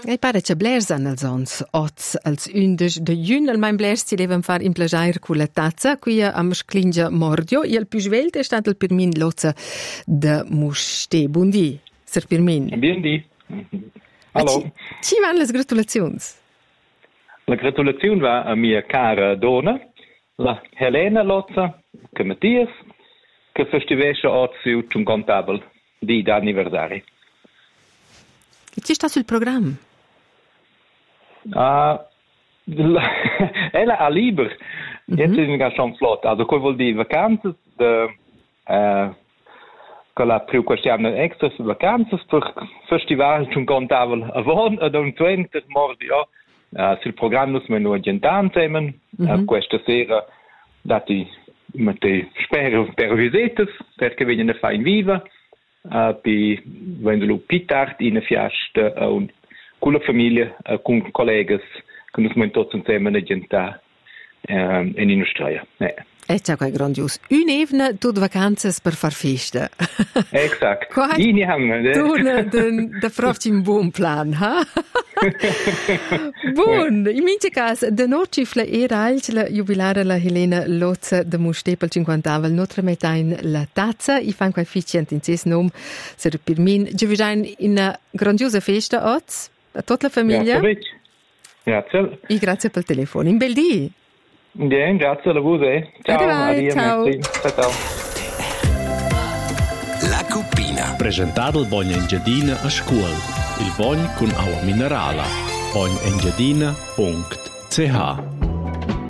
E pare che blers han els ons, oz als 11 de giugn, al mein blers si devan far in plagiair cu la tazza, qui am Sclingia Mordio, e il più svelt è stato il Pirmin Lozza de Musté. Buondì, Sir Pirmin. Buondì. Hallo. Ci van les gratulazions? La gratulazione va a mia cara donna, la Helena Lozza, che Mattias, che festivesce oggi un contabile di anniversari. Che ci sta sul programma? Ella ha liber. Jetzt ist es schon flott. Also, quel vuol dire vacanze, con la più questione extra vacanze per festival un contabile avon ad un 20 mordio. Sul programma nos menu agentan temen. Questa sera dati spero per visitas, perché vengono fa in viva. Poi vengono più tardi in fiesta con la famiglia, con colleghi che nos menu tutti insieme agentan in Australia. E c'è quel grandios. Un'evna tut vacanze per far festa. Exact. Ini hangen. Tu da fragt un buon plan, ha? Buon. In mince cas, de notcifla la jubilare la Helena Lozza de Musté pel 50avel notre metain la tazza. I fan quai ficient in ses nom ser Pirmin. Je visain in una grandiosa festa oz a tutta la famiglia. Grazie. E grazie pel telefono. In bel dì. Bien, grazie a voi. Ciao. Ciao. Ciao. La Cuppina. Presentare il Bogna Engiadina a scuola. Il Bogn con acqua minerale. bognaengiadina.ch